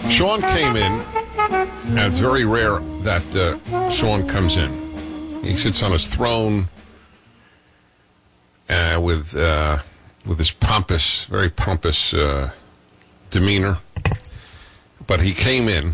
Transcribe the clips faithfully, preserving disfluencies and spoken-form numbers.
Sean came in, and it's very rare that uh, Sean comes in. He sits on his throne uh, with uh, with his pompous, very pompous uh, demeanor. But he came in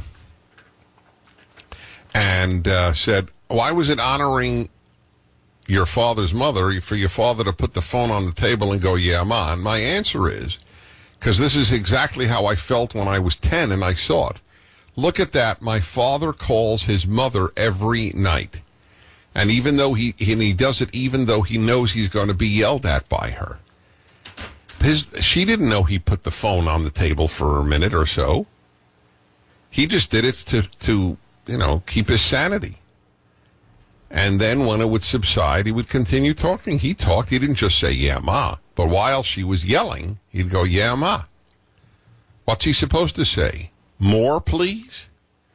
and uh, said, why was it honoring your father's mother for your father to put the phone on the table and go, yeah, Ma? And my answer is, because this is exactly how I felt when I was ten and I saw it. Look at that. My father calls his mother every night. And even though he, and he does it even though he knows he's going to be yelled at by her. His, she didn't know he put the phone on the table for a minute or so. He just did it to, to, you know, keep his sanity. And then when it would subside, he would continue talking. He talked. He didn't just say, yeah, Ma. But while she was yelling, he'd go, yeah, Ma. What's he supposed to say? More, please?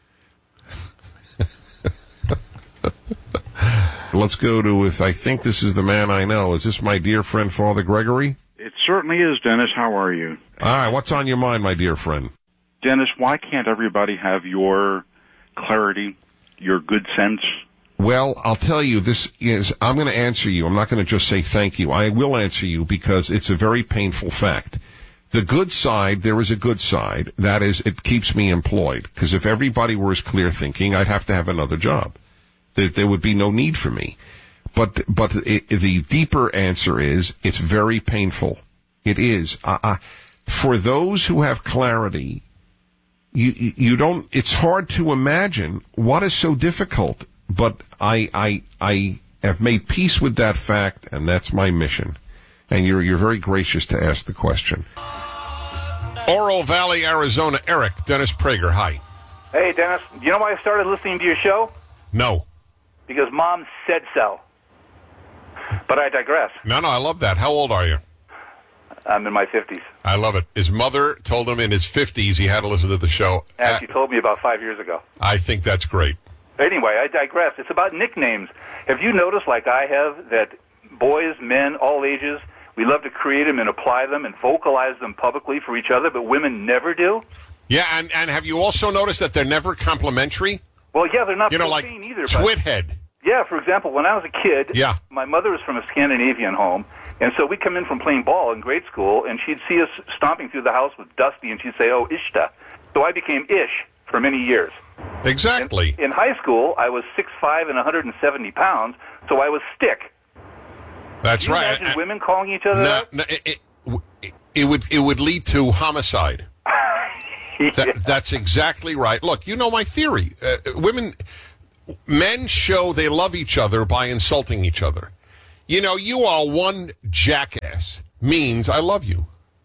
Let's go to, if I think this is the man I know. Is this my dear friend, Father Gregory? It certainly is, Dennis. How are you? All right. What's on your mind, my dear friend? Dennis, why can't everybody have your clarity, your good sense? Well, I'll tell you, this is, I'm going to answer you. I'm not going to just say thank you. I will answer you because it's a very painful fact. The good side, there is a good side. That is, it keeps me employed. Because if everybody were as clear thinking, I'd have to have another job. There, there would be no need for me. But, but it, the deeper answer is, it's very painful. It is. Uh, uh, for those who have clarity, you, you don't, it's hard to imagine what is so difficult. But I, I, I have made peace with that fact, and that's my mission. And you're, you're very gracious to ask the question. Oro Valley, Arizona. Eric, Dennis Prager, hi. Hey, Dennis. Do you know why I started listening to your show? No. Because Mom said so. But I digress. No, no, I love that. How old are you? I'm in my fifties. I love it. His mother told him in his fifties he had to listen to the show. As she told me about five years ago. I think that's great. Anyway, I digress. It's about nicknames. Have you noticed, like I have, that boys, men, all ages, we love to create them and apply them and vocalize them publicly for each other, but women never do? Yeah, and, and have you also noticed that they're never complimentary? Well, yeah, they're not you know, profane like either. Twithead. But, yeah, for example, when I was a kid, yeah. my mother was from a Scandinavian home, and so we'd come in from playing ball in grade school, and she'd see us stomping through the house with Dusty, and she'd say, oh, Ishta. So I became Ish for many years. Exactly. In, in high school, I was six foot five and one hundred seventy pounds, so I was Stick. That's Can you right. Imagine and, women calling each other no, that? No, it, it, it would it would lead to homicide. yeah. that, that's exactly right. Look, you know my theory. Uh, women, men show they love each other by insulting each other. You know, you are one jackass means I love you.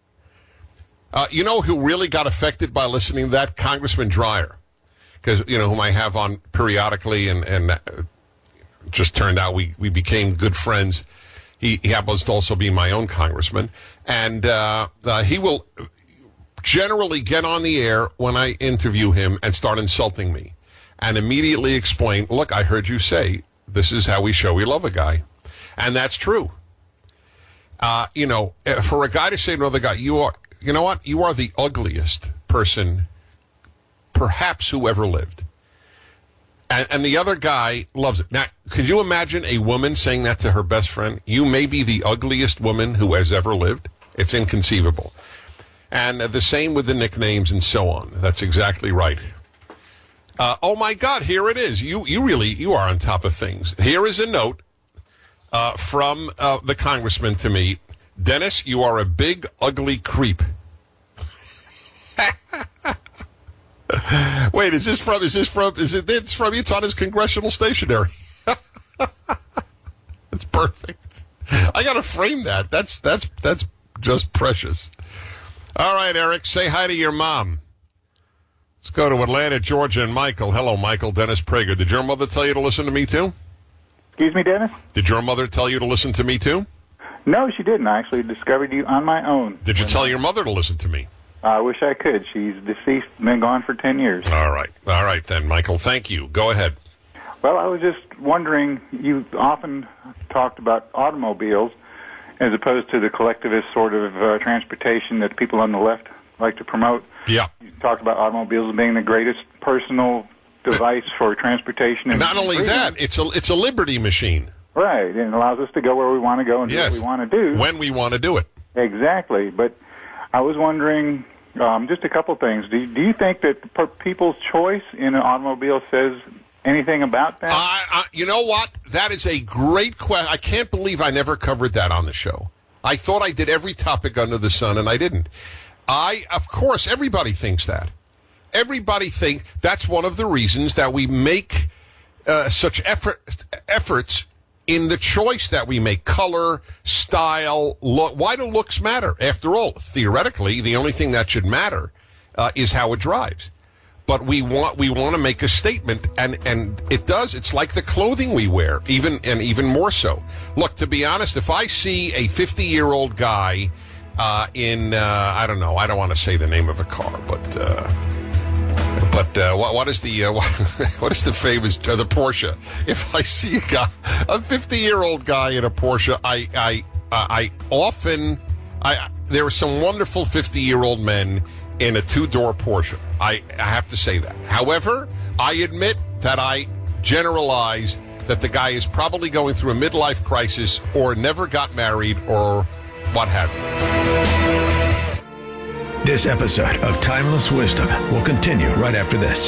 Uh, you know who really got affected by listening to that? Congressman Dreyer. Because, you know, whom I have on periodically, and, and uh, just turned out we, we became good friends. He, he happens to also be my own congressman. And uh, uh, he will generally get on the air when I interview him and start insulting me. And immediately explain, look, I heard you say, this is how we show we love a guy. And that's true. Uh, you know, for a guy to say to another guy, you are, you know what? You are the ugliest person perhaps who ever lived. And, and the other guy loves it. Now, could you imagine a woman saying that to her best friend? You may be the ugliest woman who has ever lived. It's inconceivable. And uh, the same with the nicknames and so on. That's exactly right. Uh, oh, my God, here it is. You you really, you are on top of things. Here is a note uh, from uh, the congressman to me. Dennis, you are a big, ugly creep. Wait, is this from, is this from, is it, it's from, it's on his congressional stationery. That's perfect. I got to frame that. That's, that's, that's just precious. All right, Eric, say hi to your mom. Let's go to Atlanta, Georgia, and Michael. Hello, Michael. Dennis Prager. Did your mother tell you to listen to me, too? Excuse me, Dennis? Did your mother tell you to listen to me, too? No, she didn't. I actually discovered you on my own. Did you tell your mother to listen to me? I wish I could. She's deceased and been gone for ten years. All right. All right, then, Michael. Thank you. Go ahead. Well, I was just wondering, you often talked about automobiles as opposed to the collectivist sort of uh, transportation that people on the left like to promote. Yeah. You talked about automobiles being the greatest personal device for transportation. And not only freedom. that, it's a it's a liberty machine. Right, and it allows us to go where we want to go and Yes. do what we want to do. When we want to do it. Exactly, but I was wondering um, just a couple things. Do you, do you think that per- people's choice in an automobile says anything about that? I, I, you know what? That is a great question. I can't believe I never covered that on the show. I thought I did every topic under the sun, and I didn't. I, of course, everybody thinks that. Everybody thinks that's one of the reasons that we make uh, such effort, efforts in the choice that we make. Color, style, look. Why do looks matter? After all, theoretically, the only thing that should matter uh, is how it drives. But we want we want to make a statement, and, and it does. It's like the clothing we wear, even and even more so. Look, to be honest, if I see a fifty-year-old guy uh, in, uh, I don't know, I don't want to say the name of a car, but uh, but uh, what, what is the uh, what is the famous uh, the Porsche? If I see a guy, a fifty-year-old guy in a Porsche, I I I often I there are some wonderful fifty-year-old men in a two-door Porsche. I, I have to say that. However, I admit that I generalize that the guy is probably going through a midlife crisis or never got married or what have you. This episode of Timeless Wisdom will continue right after this.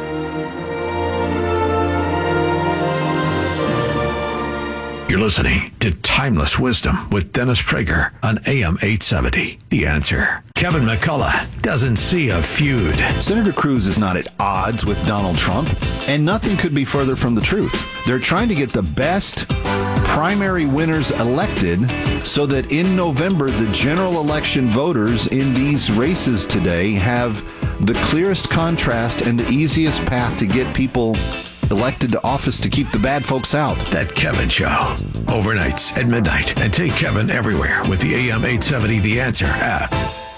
You're listening to Timeless Wisdom with Dennis Prager on A M eight seventy. The Answer. Kevin McCullough doesn't see a feud. Senator Cruz is not at odds with Donald Trump, and nothing could be further from the truth. They're trying to get the best primary winners elected so that in November, the general election voters in these races today have the clearest contrast and the easiest path to get people elected to office to keep the bad folks out. That Kevin Show. Overnights at midnight. And take Kevin everywhere with the A M eight seventy The Answer app.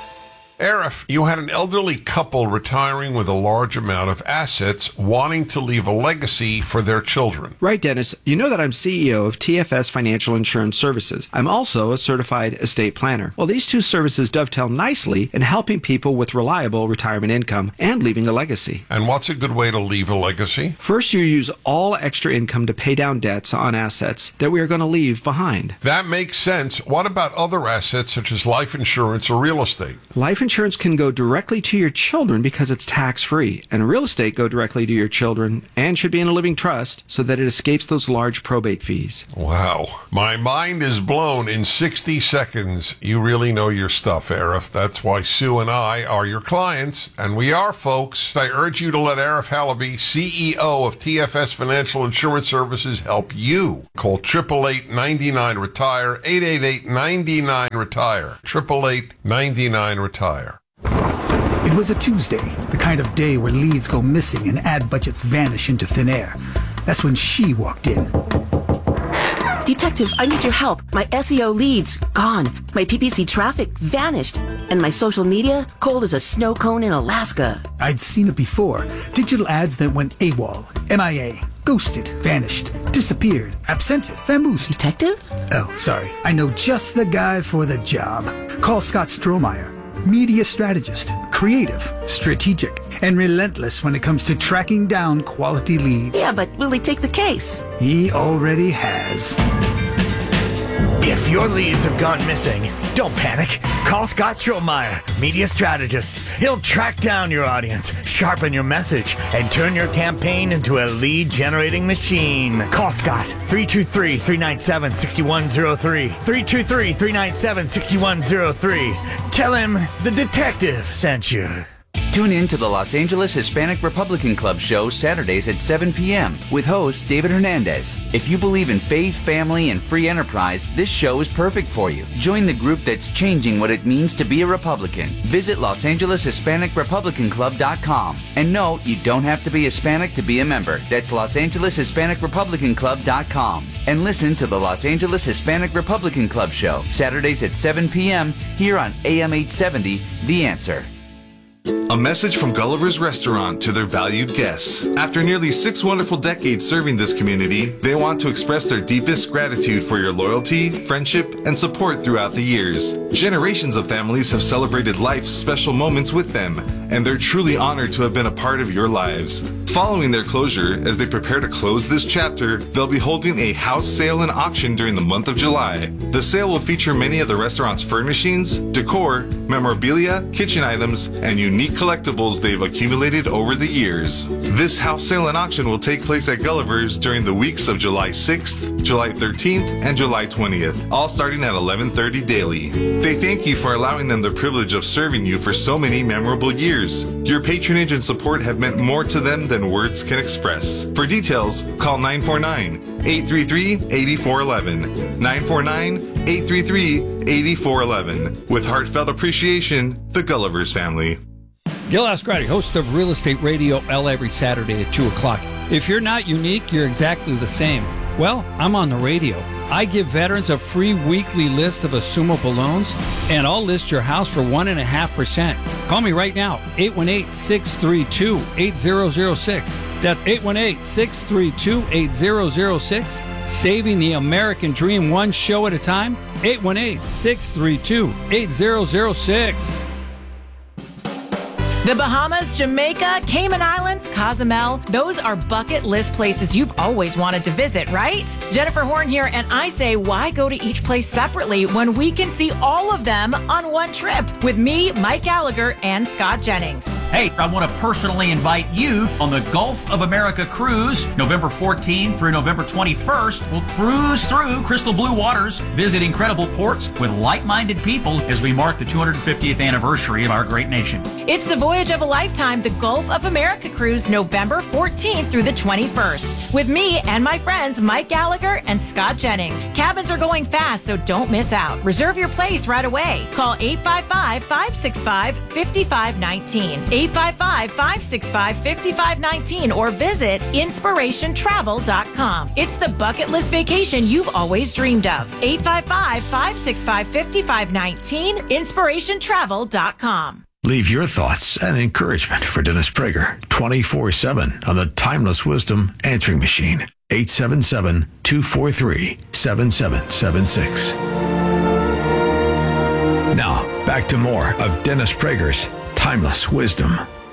Arif, you had an elderly couple retiring with a large amount of assets wanting to leave a legacy for their children. Right, Dennis. You know that I'm C E O of T F S Financial Insurance Services. I'm also a certified estate planner. Well, these two services dovetail nicely in helping people with reliable retirement income and leaving a legacy. And what's a good way to leave a legacy? First, you use all extra income to pay down debts on assets that we are going to leave behind. That makes sense. What about other assets such as life insurance or real estate? Life insurance can go directly to your children because it's tax-free, and real estate go directly to your children and should be in a living trust so that it escapes those large probate fees. Wow. My mind is blown in sixty seconds. You really know your stuff, Arif. That's why Sue and I are your clients, and we are, folks. I urge you to let Arif Halaby, C E O of T F S Financial Insurance Services, help you. Call eight eight eight, nine nine, retire, eight eight eight, nine nine, retire, eight eight eight, nine nine, retire. It was a Tuesday, the kind of day where leads go missing and ad budgets vanish into thin air. That's when she walked in. Detective, I need your help. My S E O leads, gone. My P P C traffic, vanished. And my social media, cold as a snow cone in Alaska. I'd seen it before. Digital ads that went AWOL, M I A, ghosted, vanished, disappeared, absentis, vamoosed. Detective? Oh, sorry. I know just the guy for the job. Call Scott Strohmeyer. Media strategist, creative, strategic, and relentless when it comes to tracking down quality leads. Yeah, but will he take the case? He already has. If your leads have gone missing, don't panic. Call Scott Strohmeyer, media strategist. He'll track down your audience, sharpen your message, and turn your campaign into a lead-generating machine. Call Scott, three two three, three nine seven, six one zero three, three two three, three nine seven, six one zero three. Tell him the detective sent you. Tune in to the Los Angeles Hispanic Republican Club show Saturdays at seven p.m. with host David Hernandez. If you believe in faith, family, and free enterprise, this show is perfect for you. Join the group that's changing what it means to be a Republican. Visit Los Angeles Hispanic Republican Club dot com. And no, you don't have to be Hispanic to be a member. That's Los Angeles Hispanic Republican Club dot com. And listen to the Los Angeles Hispanic Republican Club show Saturdays at seven p.m. here on A M eight seventy, The Answer. A message from Gulliver's Restaurant to their valued guests. After nearly six wonderful decades serving this community, they want to express their deepest gratitude for your loyalty, friendship, and support throughout the years. Generations of families have celebrated life's special moments with them, and they're truly honored to have been a part of your lives. Following their closure, as they prepare to close this chapter, they'll be holding a house sale and auction during the month of July. The sale will feature many of the restaurant's furnishings, decor, memorabilia, kitchen items, and unique collectibles they've accumulated over the years. This house sale and auction will take place at Gulliver's during the weeks of July sixth, July thirteenth, and July twentieth, all starting at eleven thirty daily. They thank you for allowing them the privilege of serving you for so many memorable years. Your patronage and support have meant more to them than words can express. For details, call nine four nine, eight three three, eight four one one, nine four nine, eight three three, eight four one one. With heartfelt appreciation, the Gulliver's family. Gil Ascardi, host of Real Estate Radio L every Saturday at two o'clock. If you're not unique, you're exactly the same. Well, I'm on the radio. I give veterans a free weekly list of assumable loans, and I'll list your house for one point five percent. Call me right now, eight one eight, six three two, eight zero zero six. That's eight one eight, six three two, eight zero zero six. Saving the American dream one show at a time, eight one eight, six three two, eight zero zero six. The Bahamas, Jamaica, Cayman Islands, Cozumel, those are bucket list places you've always wanted to visit, right? Jennifer Horn here, and I say, why go to each place separately when we can see all of them on one trip with me, Mike Gallagher, and Scott Jennings? Hey, I want to personally invite you on the Gulf of America cruise, November fourteenth through November twenty-first. We'll cruise through crystal blue waters, visit incredible ports with like-minded people as we mark the two hundred fiftieth anniversary of our great nation. It's the voyage of a lifetime, the Gulf of America cruise, November fourteenth through the twenty-first, with me and my friends Mike Gallagher and Scott Jennings. Cabins are going fast, so don't miss out. Reserve your place right away. Call eight five five, five six five, five five one nine, eight five five, five six five, five five one nine, or visit inspiration travel dot com. It's the bucket list vacation you've always dreamed of. eight five five, five six five, five five one nine, inspiration travel dot com. Leave your thoughts and encouragement for Dennis Prager twenty-four seven on the Timeless Wisdom Answering Machine. eight seven seven, two four three, seven seven seven six. Now, back to more of Dennis Prager's Timeless Wisdom.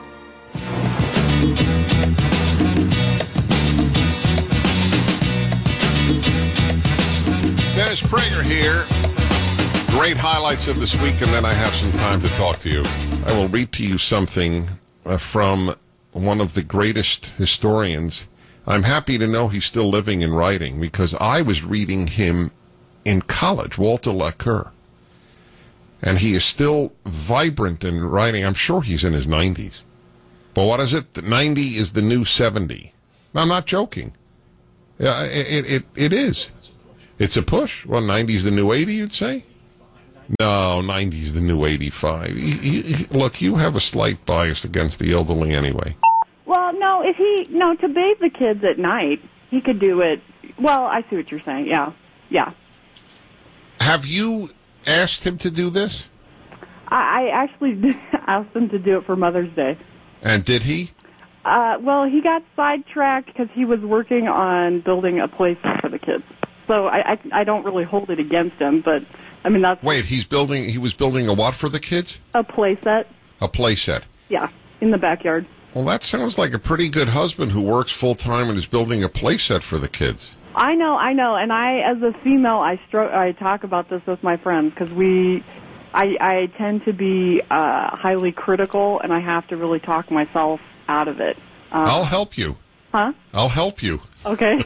Dennis Prager here. Great highlights of this week, and then I have some time to talk to you. I will read to you something uh, from one of the greatest historians. I'm happy to know he's still living and writing, because I was reading him in college, Walter Laqueur. And he is still vibrant in writing. I'm sure he's in his nineties. But what is it? The ninety is the new seventy. I'm not joking. Yeah, it, it, it is. It's a push. Well, ninety is the new eighty, you'd say? No, ninety is the new eighty-five. He, he, look, you have a slight bias against the elderly anyway. Well, no, if he, no, to bathe the kids at night, he could do it. Well, I see what you're saying, yeah. Yeah. Have you asked him to do this? I, I actually asked him to do it for Mother's Day. And did he? Uh, well, he got sidetracked because he was working on building a place for the kids. So I, I, I don't really hold it against him, but I mean that's wait. He's building. He was building a what for the kids? A play set. A play set. Yeah, in the backyard. Well, that sounds like a pretty good husband who works full time and is building a play set for the kids. I know, I know, and I, as a female, I stro- I talk about this with my friends because we, I, I tend to be uh, highly critical, and I have to really talk myself out of it. Um, I'll help you. Huh? I'll help you. Okay.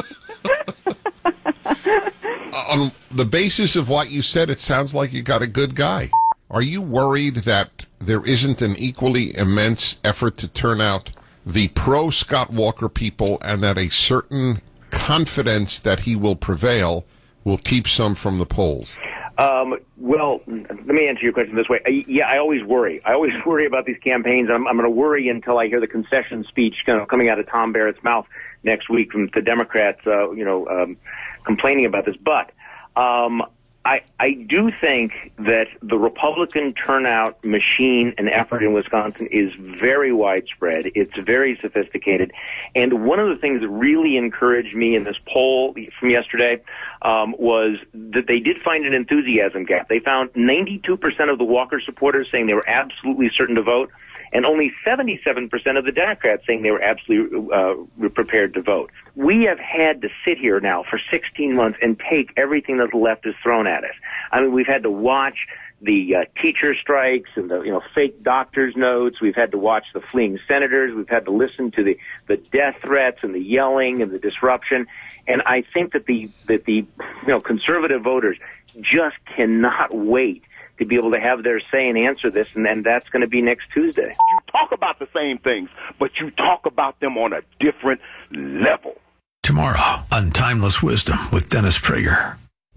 On the basis of what you said, it sounds like you got a good guy. Are you worried that there isn't an equally immense effort to turn out the pro-Scott Walker people, and that a certain confidence that he will prevail will keep some from the polls? Um, well, let me answer your question this way. I, yeah, I always worry. I always worry about these campaigns. I'm, I'm going to worry until I hear the concession speech kind of coming out of Tom Barrett's mouth next week from the Democrats, uh, you know, um, complaining about this. But um, I, I do think that the Republican turnout machine and effort in Wisconsin is very widespread. It's very sophisticated. And one of the things that really encouraged me in this poll from yesterday um, was that they did find an enthusiasm gap. They found ninety-two percent of the Walker supporters saying they were absolutely certain to vote, and only seventy-seven percent of the Democrats saying they were absolutely uh, prepared to vote. We have had to sit here now for sixteen months and take everything that the left has thrown at us. I mean, we've had to watch the uh, teacher strikes and the, you know, fake doctor's notes. We've had to watch the fleeing senators. We've had to listen to the, the death threats and the yelling and the disruption. And I think that the, that the, you know, conservative voters just cannot wait to be able to have their say and answer this. And then that's going to be next Tuesday. You talk about the same things, but you talk about them on a different level. Tomorrow on Timeless Wisdom with Dennis Prager.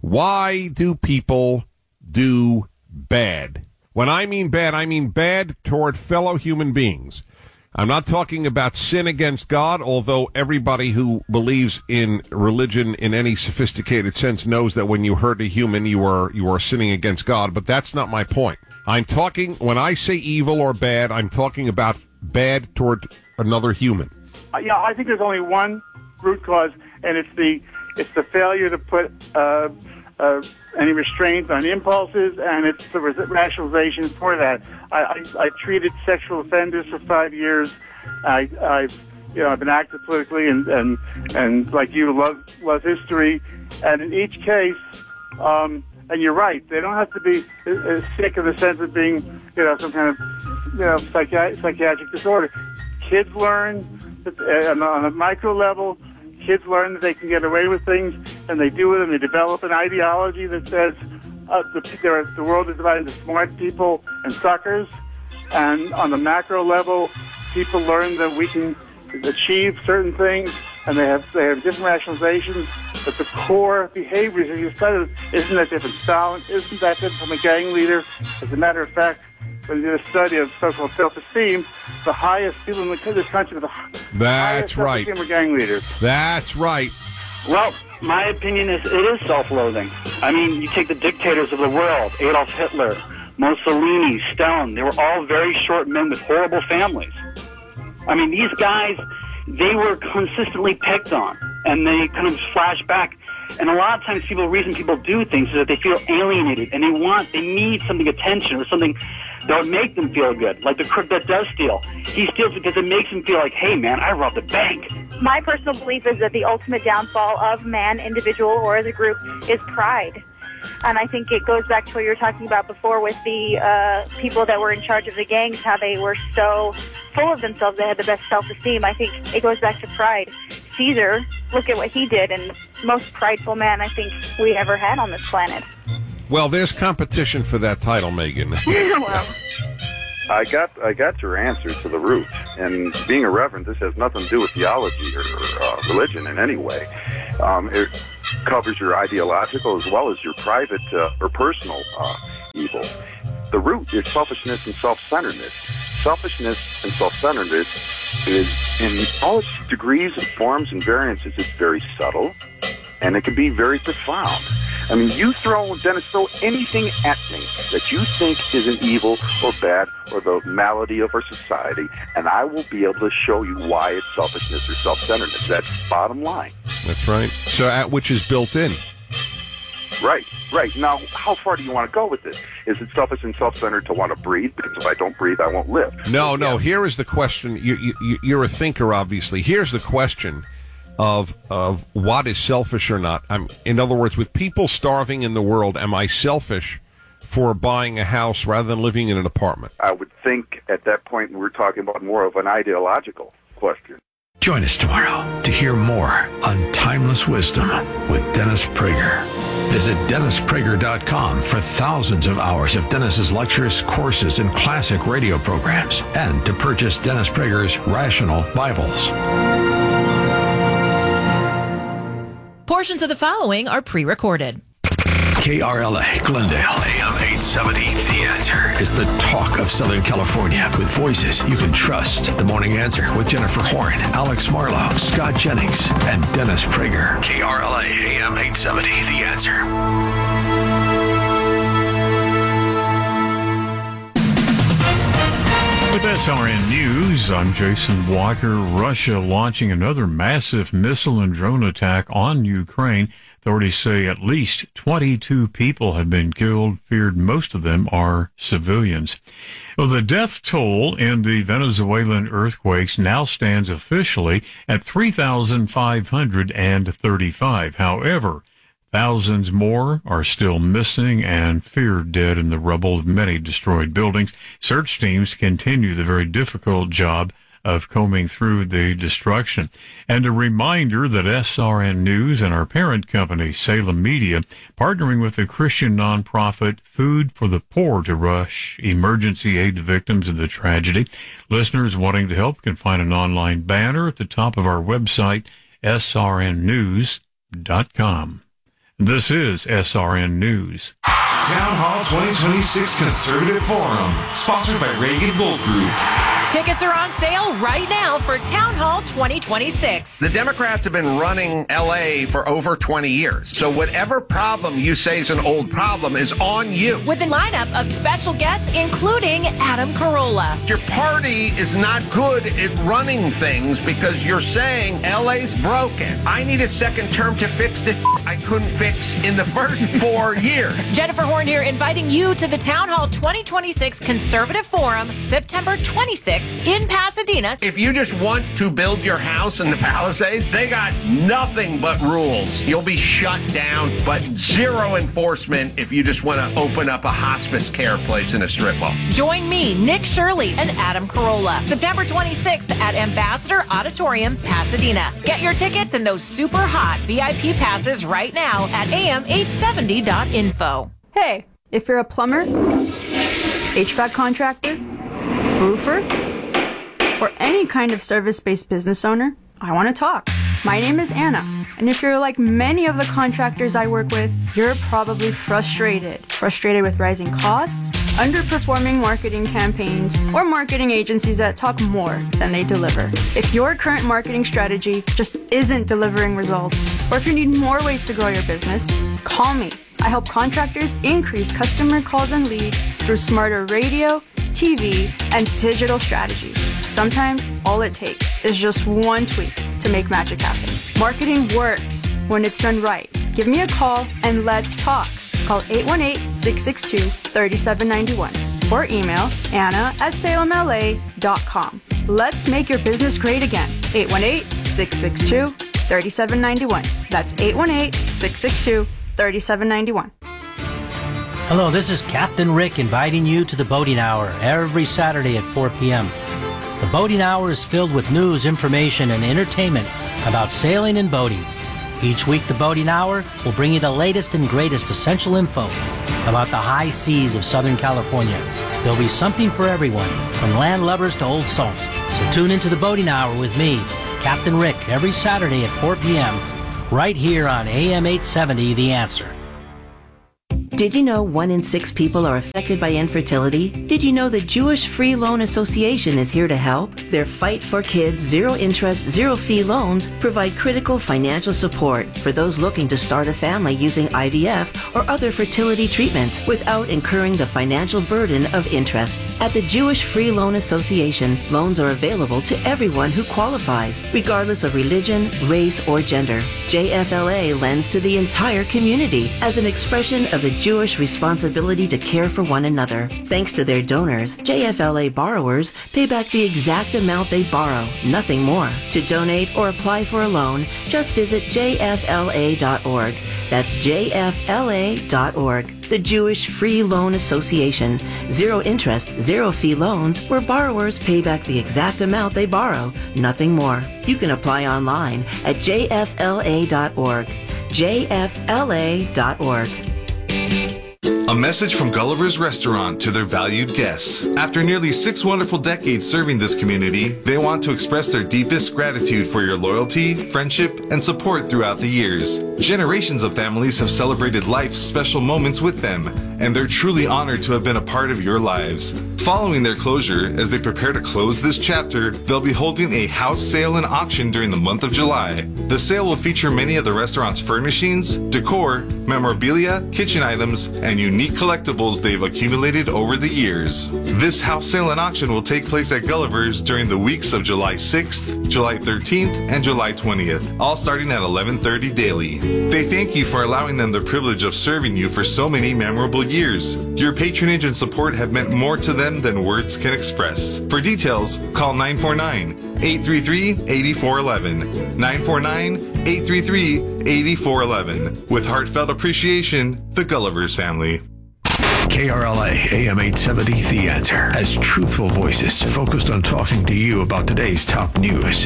Why do people do bad? When I mean bad, I mean bad toward fellow human beings. I'm not talking about sin against God, although everybody who believes in religion in any sophisticated sense knows that when you hurt a human, you are you are sinning against God. But that's not my point. I'm talking, when I say evil or bad, I'm talking about bad toward another human. Uh, yeah, I think there's only one root cause, and it's the it's the failure to put uh, uh, any restraints on impulses, and it's the rationalization for that. I, I, I treated sexual offenders for five years. I, I've you know I've been active politically, and and, and like you, love love history, and in each case, um, and you're right, they don't have to be uh, sick in the sense of being you know some kind of you know psychi- psychiatric disorder. Kids learn that, uh, on a micro level. Kids learn that they can get away with things, and they do it, and they develop an ideology that says uh, the, there, the world is divided into smart people and suckers. And on the macro level, people learn that we can achieve certain things, and they have they have different rationalizations. But the core behaviors, as you studied, isn't that different. Stalin isn't that different from a gang leader. As a matter of fact, when you did a study of so-called self-esteem, the highest people in the, this country are the That's highest right. self-esteem are gang leaders. That's right. Well, my opinion is it is self-loathing. I mean, you take the dictators of the world, Adolf Hitler, Mussolini, Stalin, they were all very short men with horrible families. I mean, these guys, they were consistently picked on, and they kind of flash back. And a lot of times people, the reason people do things is that they feel alienated, and they want, they need something attention or something that would make them feel good. Like the crook that does steal. He steals because it makes him feel like, hey man, I robbed a bank. My personal belief is that the ultimate downfall of man, individual or as a group, is pride. And I think it goes back to what you were talking about before with the uh, people that were in charge of the gangs, how they were so full of themselves, they had the best self-esteem. I think it goes back to pride. Caesar, look at what he did, and most prideful man I think we ever had on this planet. Well, there's competition for that title, Megan. Well, I got I got your answer to the root. And being a reverend, this has nothing to do with theology or uh, religion in any way. Um, it covers your ideological as well as your private uh, or personal uh, evil. The root is selfishness and self-centeredness. Selfishness and self-centeredness is, in all its degrees and forms and variances, it's very subtle, and it can be very profound. I mean, you throw, Dennis, throw anything at me that you think is an evil or bad or the malady of our society, and I will be able to show you why it's selfishness or self-centeredness. That's bottom line. That's right. So, at which is built in. Right, right. Now, how far do you want to go with this? Is it selfish and self-centered to want to breathe? Because if I don't breathe, I won't live. No, no. Here is the question. You, you, you're a thinker, obviously. Here's the question of of what is selfish or not. I'm, in other words, with people starving in the world, am I selfish for buying a house rather than living in an apartment? I would think at that point we're talking about more of an ideological question. Join us tomorrow to hear more on Timeless Wisdom with Dennis Prager. Visit dennis prager dot com for thousands of hours of Dennis's lectures, courses, and classic radio programs, and to purchase Dennis Prager's Rational Bibles. Portions of the following are pre-recorded. K R L A, Glendale, A M eight seventy. The Answer is the talk of Southern California with voices you can trust. The Morning Answer with Jennifer Horn, Alex Marlowe, Scott Jennings, and Dennis Prager. K R L A, A M eight seventy. The Answer. With S R N News, I'm Jason Walker. Russia launching another massive missile and drone attack on Ukraine. Authorities say at least twenty-two people have been killed, feared most of them are civilians. Well, the death toll in the Venezuelan earthquakes now stands officially at three thousand five hundred thirty-five. However, thousands more are still missing and feared dead in the rubble of many destroyed buildings. Search teams continue the very difficult job of combing through the destruction. And a reminder that S R N News and our parent company, Salem Media, partnering with the Christian nonprofit Food for the Poor to rush emergency aid to victims of the tragedy. Listeners wanting to help can find an online banner at the top of our website, S R N news dot com. This is S R N News. Town Hall twenty twenty-six Conservative Forum, sponsored by Reagan Gold Group. Tickets are on sale right now for Town Hall twenty twenty-six. The Democrats have been running L A for over twenty years. So whatever problem you say is an old problem is on you. With a lineup of special guests, including Adam Carolla. Your party is not good at running things because you're saying L A's broken. I need a second term to fix the I couldn't fix in the first four years. Jennifer Horn here, inviting you to the Town Hall twenty twenty-six Conservative Forum, September twenty-sixth in Pasadena. If you just want to build your house in the Palisades, they got nothing but rules. You'll be shut down, but zero enforcement if you just want to open up a hospice care place in a strip mall. Join me, Nick Shirley, and Adam Carolla, September twenty-sixth at Ambassador Auditorium, Pasadena. Get your tickets and those super hot V I P passes right now at A M eight seventy dot info. Hey, if you're a plumber, H V A C contractor, roofer, or any kind of service-based business owner, I want to talk. My name is Anna, and if you're like many of the contractors I work with, you're probably frustrated. Frustrated with rising costs, underperforming marketing campaigns, or marketing agencies that talk more than they deliver. If your current marketing strategy just isn't delivering results, or if you need more ways to grow your business, call me. I help contractors increase customer calls and leads through smarter radio, T V, and digital strategies. Sometimes all it takes is just one tweak to make magic happen. Marketing works when it's done right. Give me a call and let's talk. Call eight one eight, six six two, three seven nine one or email Anna at salem L A dot com. Let's make your business great again. eight one eight, six six two, three seven nine one. That's eight one eight, six six two, three seven nine one. Hello, this is Captain Rick inviting you to the Boating Hour every Saturday at four p.m. The Boating Hour is filled with news, information, and entertainment about sailing and boating. Each week, the Boating Hour will bring you the latest and greatest essential info about the high seas of Southern California. There'll be something for everyone, from land lubbers to old salts. So tune into the Boating Hour with me, Captain Rick, every Saturday at four p.m. right here on A M eight seventy, The Answer. Did you know one in six people are affected by infertility? Did you know the Jewish Free Loan Association is here to help? Their Fight for Kids zero-interest, zero-fee loans provide critical financial support for those looking to start a family using I V F or other fertility treatments without incurring the financial burden of interest. At the Jewish Free Loan Association, loans are available to everyone who qualifies, regardless of religion, race, or gender. J F L A lends to the entire community as an expression of the Jewish responsibility to care for one another. Thanks to their donors, J F L A borrowers pay back the exact amount they borrow, nothing more. To donate or apply for a loan, just visit J F L A dot org. That's J F L A dot org. The Jewish Free Loan Association. Zero interest, zero fee loans where borrowers pay back the exact amount they borrow, nothing more. You can apply online at J F L A dot org. J F L A dot org. A message from Gulliver's Restaurant to their valued guests. After nearly six wonderful decades serving this community, they want to express their deepest gratitude for your loyalty, friendship, and support throughout the years. Generations of families have celebrated life's special moments with them, and they're truly honored to have been a part of your lives. Following their closure, as they prepare to close this chapter, they'll be holding a house sale and auction during the month of July. The sale will feature many of the restaurant's furnishings, decor, memorabilia, kitchen items, and unique unique collectibles they've accumulated over the years. This house sale and auction will take place at Gulliver's during the weeks of July sixth, July thirteenth, and July twentieth, all starting at eleven thirty daily. They thank you for allowing them the privilege of serving you for so many memorable years. Your patronage and support have meant more to them than words can express. For details, call nine four nine, eight three three, eight four one one, nine four nine, eight three three, eight four one one. With heartfelt appreciation, the Gulliver's family. K R L A A M eight seventy The Answer has truthful voices focused on talking to you about today's top news.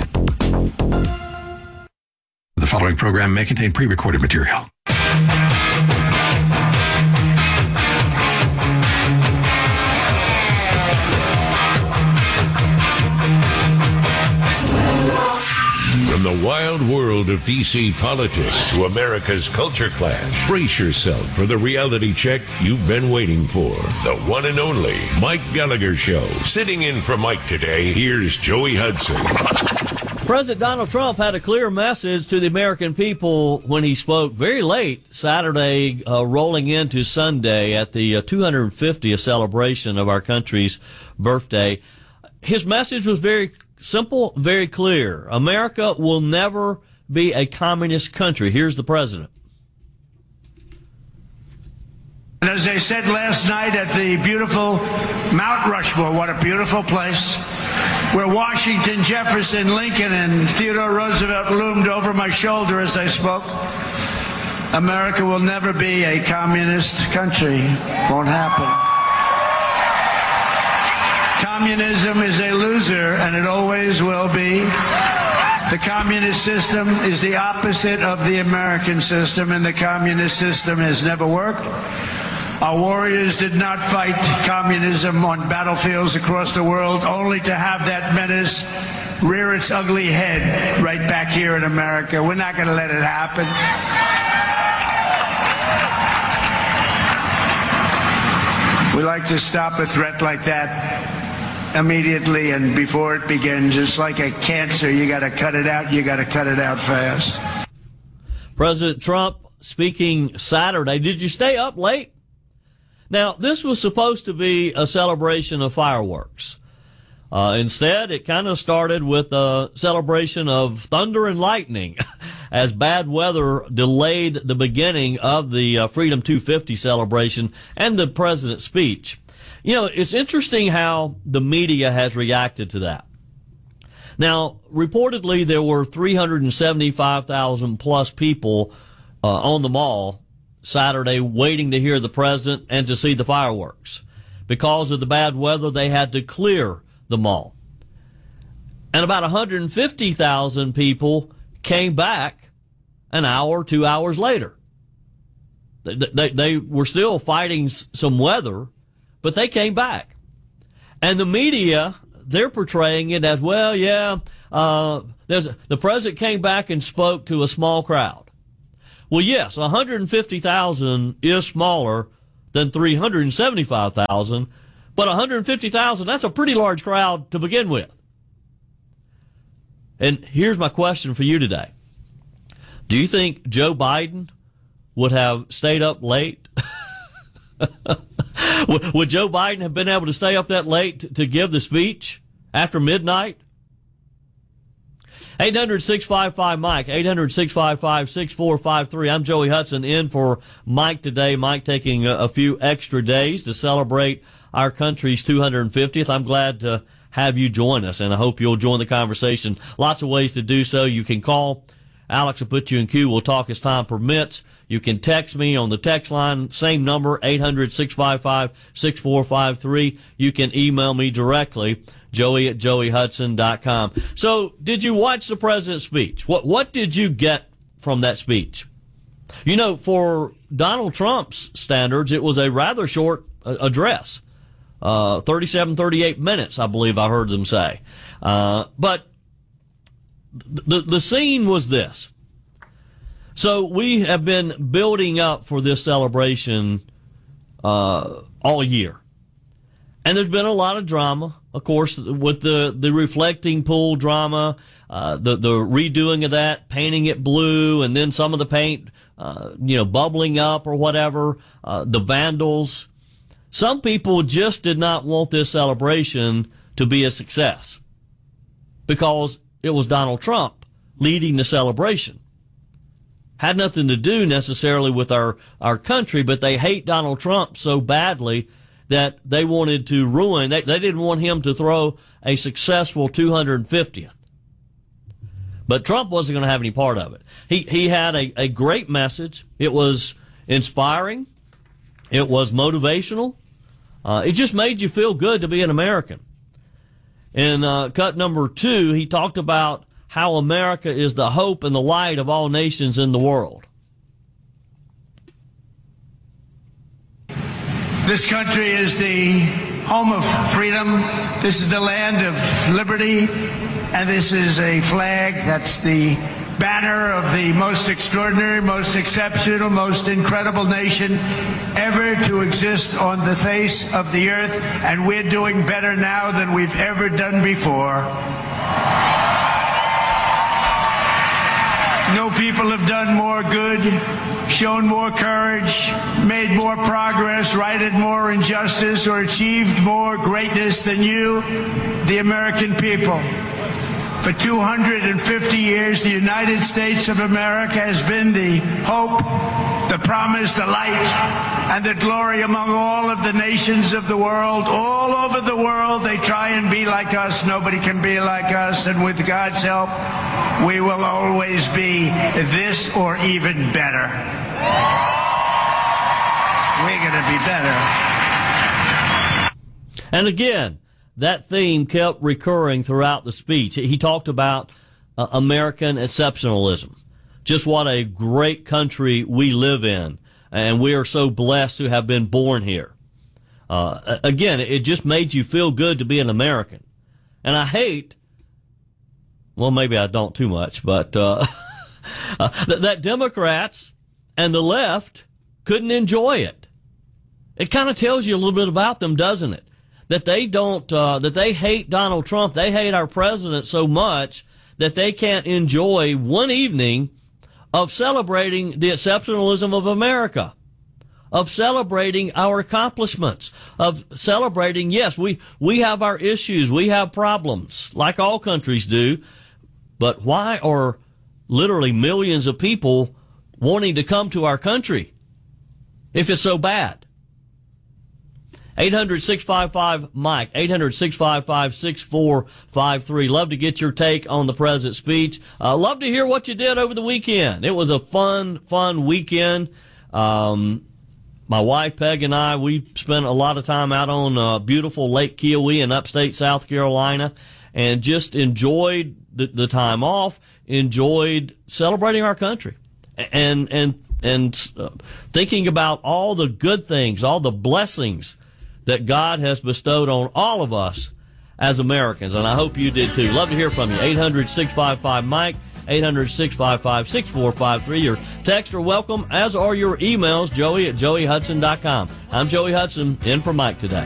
The following program may contain pre-recorded material. From the wild world of D C politics to America's culture clash, brace yourself for the reality check you've been waiting for. The one and only Mike Gallagher Show. Sitting in for Mike today, here's Joey Hudson. President Donald Trump had a clear message to the American people when he spoke very late Saturday, uh, rolling into Sunday at the uh, two hundred fiftieth celebration of our country's birthday. His message was very simple, very clear. America will never be a communist country. Here's the president. And as I said last night at the beautiful Mount Rushmore, what a beautiful place, where Washington, Jefferson, Lincoln, and Theodore Roosevelt loomed over my shoulder as I spoke. America will never be a communist country. Won't happen. Communism is a loser, and it always will be. The communist system is the opposite of the American system, and the communist system has never worked. Our warriors did not fight communism on battlefields across the world, only to have that menace rear its ugly head right back here in America. We're not going to let it happen. We like to stop a threat like that immediately and before it begins. It's like a cancer. You got to cut it out. You got to cut it out fast. President Trump speaking Saturday. Did you stay up late? Now, this was supposed to be a celebration of fireworks. Uh, instead, it kind of started with a celebration of thunder and lightning as bad weather delayed the beginning of the uh, Freedom two fifty celebration and the president's speech. You know, it's interesting how the media has reacted to that. Now, reportedly, there were three hundred seventy-five thousand plus people uh, on the mall Saturday waiting to hear the president and to see the fireworks. Because of the bad weather, they had to clear the mall. And about one hundred fifty thousand people came back an hour, two hours later. They, they, they were still fighting some weather, but they came back. And the media, they're portraying it as, well, yeah, uh, there's, the president came back and spoke to a small crowd. Well, yes, one hundred fifty thousand is smaller than three hundred seventy-five thousand, but one hundred fifty thousand, that's a pretty large crowd to begin with. And here's my question for you today. Do you think Joe Biden would have stayed up late? Would Joe Biden have been able to stay up that late to give the speech after midnight? eight hundred, six five five, Mike, eight hundred, six five five, six four five three. I'm Joey Hudson in for Mike today. Mike taking a, a few extra days to celebrate our country's two hundred fiftieth. I'm glad to have you join us, and I hope you'll join the conversation. Lots of ways to do so. You can call. Alex will put you in queue. We'll talk as time permits. You can text me on the text line, same number, eight hundred, six five five, six four five three. You can email me directly, joey at joey hudson dot com. So, did you watch the president's speech? What what did you get from that speech? You know, for Donald Trump's standards, it was a rather short uh, address. Uh, thirty-seven, thirty-eight minutes, I believe I heard them say. Uh, but the the scene was this. So we have been building up for this celebration uh, all year. And there's been a lot of drama, of course, with the, the reflecting pool drama, uh, the, the redoing of that, painting it blue, and then some of the paint uh, you know, bubbling up or whatever, uh, the vandals. Some people just did not want this celebration to be a success because it was Donald Trump leading the celebration. Had nothing to do necessarily with our, our country, but they hate Donald Trump so badly that they wanted to ruin, they, they didn't want him to throw a successful two hundred fiftieth. But Trump wasn't going to have any part of it. He he had a, a great message. It was inspiring. It was motivational. Uh, it just made you feel good to be an American. In uh, cut number two, he talked about how America is the hope and the light of all nations in the world. This country is the home of freedom. This is the land of liberty. And this is a flag that's the banner of the most extraordinary, most exceptional, most incredible nation ever to exist on the face of the earth. And we're doing better now than we've ever done before. No people have done more good, shown more courage, made more progress, righted more injustice, or achieved more greatness than you, the American people. For two hundred fifty years, the United States of America has been the hope, the promise, the light, and the glory among all of the nations of the world. All over the world, they try and be like us. Nobody can be like us. And with God's help, we will always be this or even better. We're going to be better. And again, that theme kept recurring throughout the speech. He talked about uh, American exceptionalism, just what a great country we live in, and we are so blessed to have been born here. Uh, again, it just made you feel good to be an American. And I hate, well, maybe I don't too much, but uh, uh, that Democrats and the left couldn't enjoy it. It kind of tells you a little bit about them, doesn't it? That they don't, uh, that they hate Donald Trump, they hate our president so much that they can't enjoy one evening of celebrating the exceptionalism of America, of celebrating our accomplishments, of celebrating, yes, we, we have our issues, we have problems, like all countries do, but why are literally millions of people wanting to come to our country if it's so bad? eight hundred, six five five, Mike, eight hundred, six five five, six four five three. Love to get your take on the president's speech. Uh, love to hear what you did over the weekend. It was a fun, fun weekend. Um, my wife, Peg, and I, we spent a lot of time out on uh, beautiful Lake Keowee in upstate South Carolina and just enjoyed the, the time off, enjoyed celebrating our country and, and, and uh, thinking about all the good things, all the blessings that God has bestowed on all of us as Americans, and I hope you did too. Love to hear from you. eight hundred, six five five, Mike, eight hundred, six five five, six four five three. Your texts are welcome, as are your emails, joey at joey hudson dot com. I'm Joey Hudson, in for Mike today.